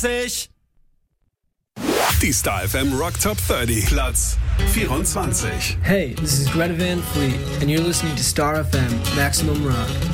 24. Die Star FM Rock Top 30, Platz 24. Hey, this is Greta Van Fleet, and you're listening to Star FM Maximum Rock.